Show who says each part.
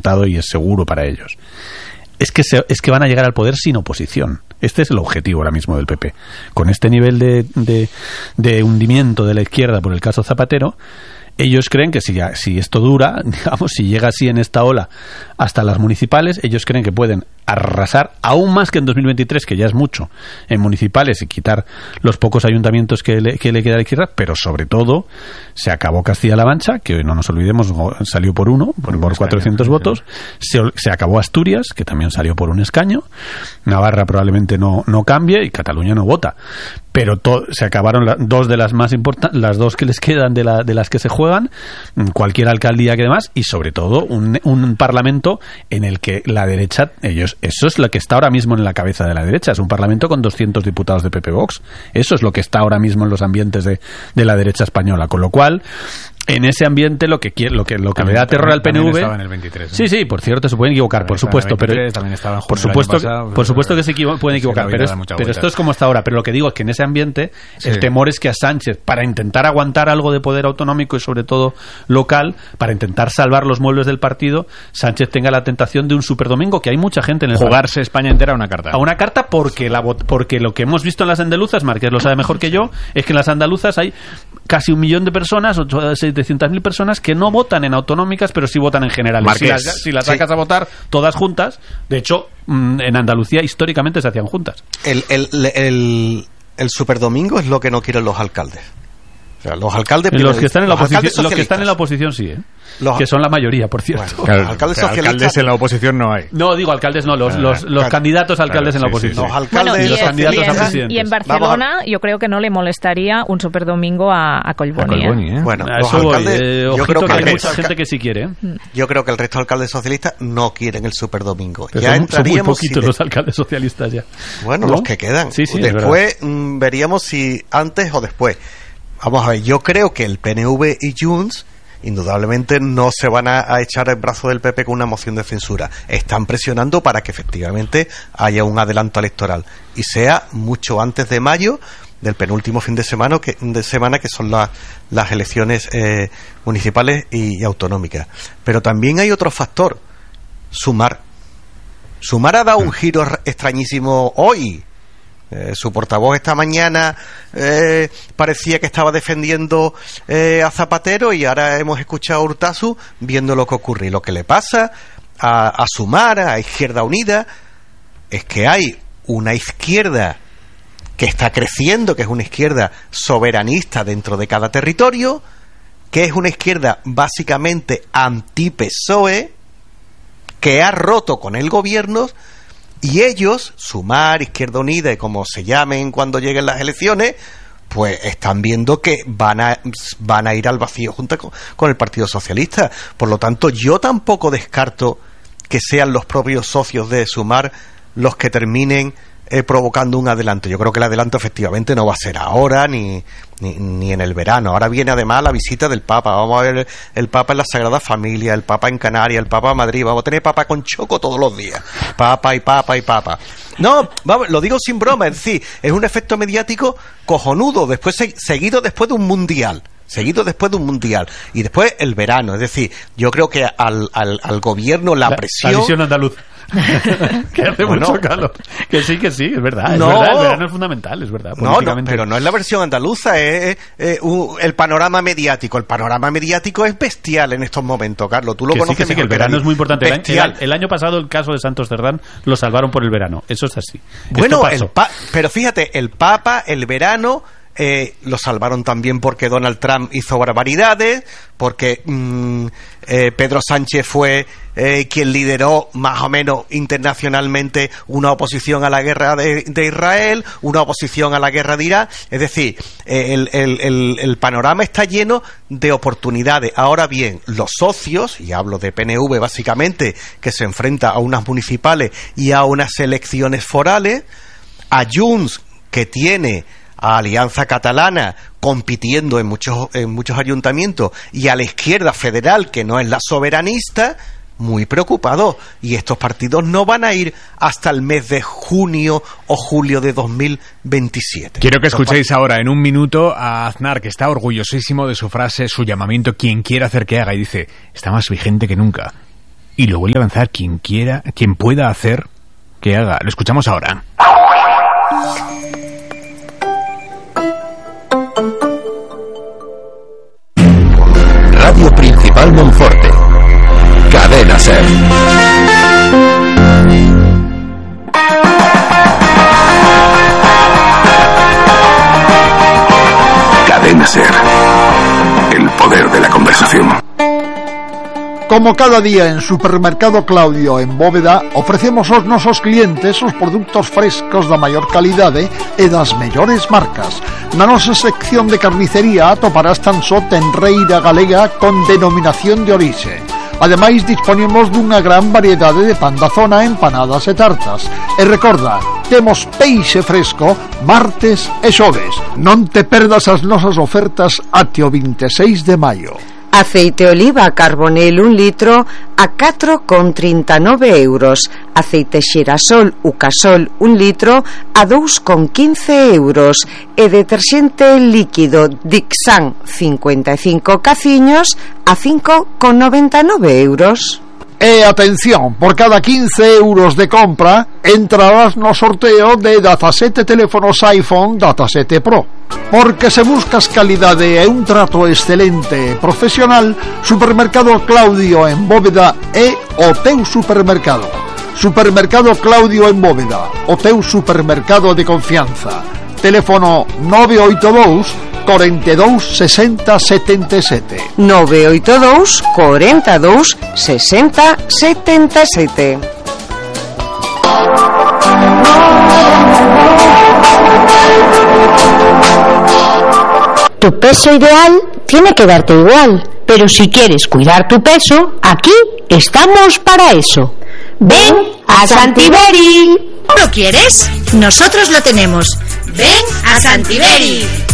Speaker 1: cantado y es seguro para ellos. Es que van a llegar al poder sin oposición. Este es el objetivo ahora mismo del PP. Con este nivel de hundimiento de la izquierda por el caso Zapatero, ellos creen que si esto dura, digamos, si llega así en esta ola hasta las municipales, ellos creen que pueden arrasar aún más que en 2023, que ya es mucho, en municipales y quitar los pocos ayuntamientos que le queda a la izquierda, pero sobre todo se acabó Castilla-La Mancha, que no nos olvidemos salió por 400 votos, se acabó Asturias, que también salió por un escaño, Navarra probablemente no cambie y Cataluña no vota, pero se acabaron dos de las más importantes, las dos que les quedan de las que se juegan, cualquier alcaldía que demás, y sobre todo un parlamento en el que la derecha, eso es lo que está ahora mismo en la cabeza de la derecha, es un parlamento con 200 diputados de PP Vox, eso es lo que está ahora mismo en los ambientes de la derecha española, con lo cual en ese ambiente lo que le da terror al PNV
Speaker 2: estaba en el 23, ¿no?
Speaker 1: sí, por cierto, se pueden equivocar, por supuesto, pero por supuesto que se pueden equivocar, pero esto es como está ahora. Pero lo que digo es que en ese ambiente el temor es que a Sánchez, para intentar aguantar algo de poder autonómico y sobre todo local, para intentar salvar los muebles del partido, Sánchez tenga la tentación de un superdomingo, que hay mucha gente en el
Speaker 2: jugarse España entera a una carta
Speaker 1: porque lo que hemos visto en las andaluzas, Márquez lo sabe mejor que yo, es que en las andaluzas hay casi 1 millón de personas, 700.000 personas que no votan en autonómicas, pero sí votan en generales. Si las sacas a votar todas juntas, de hecho, en Andalucía históricamente se hacían juntas.
Speaker 3: El superdomingo es lo que no quieren los alcaldes. O sea, los alcaldes...
Speaker 1: Los que están en la oposición sí, ¿eh? Que son la mayoría, por cierto.
Speaker 2: Bueno, claro, alcaldes en la oposición no hay.
Speaker 1: No, digo alcaldes no, los candidatos a alcaldes en la oposición.
Speaker 3: Los alcaldes
Speaker 1: los candidatos a presidentes.
Speaker 4: Y en Barcelona yo creo que no le molestaría un superdomingo a Collboni.
Speaker 3: Bueno,
Speaker 1: los alcaldes, yo creo que hay mucha gente que sí quiere.
Speaker 3: Yo creo que el resto de alcaldes socialistas no quieren el superdomingo.
Speaker 1: Pero son muy poquitos los alcaldes socialistas ya.
Speaker 3: Bueno, ¿no? Los que quedan.
Speaker 1: Sí,
Speaker 3: después veríamos si antes o después. Vamos a ver, yo creo que el PNV y Junts indudablemente no se van a echar el brazo del PP con una moción de censura. Están presionando para que efectivamente haya un adelanto electoral y sea mucho antes de mayo del penúltimo fin de semana que son las elecciones municipales y autonómicas. Pero también hay otro factor: Sumar ha dado un giro extrañísimo hoy. Su portavoz esta mañana parecía que estaba defendiendo a Zapatero, y ahora hemos escuchado a Urtasu viendo lo que ocurre. Y lo que le pasa a Sumar, a Izquierda Unida, es que hay una izquierda que está creciendo, que es una izquierda soberanista dentro de cada territorio, que es una izquierda básicamente anti-PSOE, que ha roto con el gobierno. Y ellos, Sumar, Izquierda Unida y como se llamen cuando lleguen las elecciones, pues están viendo que van a ir al vacío junto con el Partido Socialista. Por lo tanto, yo tampoco descarto que sean los propios socios de Sumar los que terminen provocando un adelanto. Yo creo que el adelanto efectivamente no va a ser ahora ni en el verano. Ahora viene además la visita del Papa. Vamos a ver el Papa en la Sagrada Familia, el Papa en Canarias, el Papa en Madrid. Vamos a tener Papa con choco todos los días. Papa y Papa y Papa. No, vamos, lo digo sin broma. Es decir, es un efecto mediático cojonudo, seguido después de un mundial. Y después el verano. Es decir, yo creo que al gobierno la presión...
Speaker 1: La visión andaluz. Que hace mucho calor. Que sí, es verdad. El verano es fundamental, es verdad.
Speaker 3: No, pero no es la versión andaluza, es el panorama mediático. El panorama mediático es bestial en estos momentos, Carlos. Tú lo conoces.
Speaker 1: Sí, que el verano es muy importante. El año pasado, el caso de Santos Cerdán lo salvaron por el verano. Eso es así.
Speaker 3: Bueno, pero fíjate, el Papa, el verano... lo salvaron también porque Donald Trump hizo barbaridades, porque Pedro Sánchez fue quien lideró más o menos internacionalmente una oposición a la guerra de Israel, una oposición a la guerra de Irak. Es decir, el panorama está lleno de oportunidades. Ahora bien, los socios, y hablo de PNV básicamente, que se enfrenta a unas municipales y a unas elecciones forales, a Junts, que tiene a Alianza Catalana compitiendo en muchos ayuntamientos, y a la izquierda federal, que no es la soberanista, muy preocupados. Y estos partidos no van a ir hasta el mes de junio o julio de 2027.
Speaker 2: Quiero que escuchéis ahora en un minuto a Aznar, que está orgullosísimo de su frase, su llamamiento: quien quiera hacer que haga, y dice, está más vigente que nunca. y luego el de avanzar. Quien quiera, quien pueda hacer, que haga. Lo escuchamos ahora.
Speaker 5: Radio Principal Monforte. Cadena SER. Cadena SER. El poder de la conversación.
Speaker 6: Como cada día en Supermercado Claudio en Bóveda, ofrecemos aos nosos clientes os produtos frescos da maior calidade e das mellores marcas. Na nosa sección de carnicería atoparás tan só tenreira galega con denominación de orixe. Ademais, disponemos dunha gran variedade de pan da zona, empanadas e tartas. E recorda, temos peixe fresco martes e xoves. Non te perdas as nosas ofertas até o 26 de maio.
Speaker 7: Aceite oliva Carbonel 1 litro a 4,39 euros. Aceite xirasol Ucasol 1 litro a 2,15 euros. E deterxente líquido Dixan 55 caciños a 5,99 euros.
Speaker 6: E atención, por cada 15 euros de compra entrarás no sorteo de 17 teléfonos iPhone Data 7 Pro. Porque se buscas calidade e un trato excelente e profesional, Supermercado Claudio en Bóveda é o teu supermercado. Supermercado Claudio en Bóveda, o teu supermercado de confianza. Teléfono 982 42 60 77.
Speaker 7: 982 42 60 77.
Speaker 8: Tu peso ideal tiene que darte igual, pero si quieres cuidar tu peso, aquí estamos para eso. Ven a Santiberi.
Speaker 9: ¿Lo quieres? Nosotros lo tenemos. Ven a Santiberi.